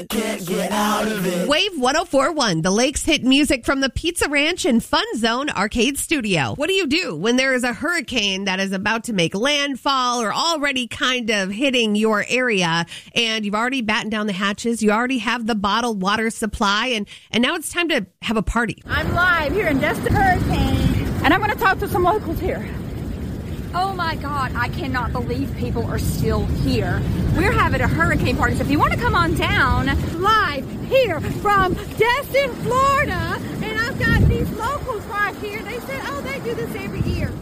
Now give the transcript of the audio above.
Can't get out of it. Wave 104.1, the Lakes hit music from the Pizza Ranch and Fun Zone Arcade Studio. What do you do when there is a hurricane that is about to make landfall or already kind of hitting your area and you've already battened down the hatches, you already have the bottled water supply, and now it's time to have a party? I'm live here in Destin Hurricane, and I'm going to talk to some locals here. Oh my God, I cannot believe people are still here. We're having a hurricane party, so if you want to come on down. Live here from Destin, Florida, and I've got these locals right here. They said, oh, they do this every year.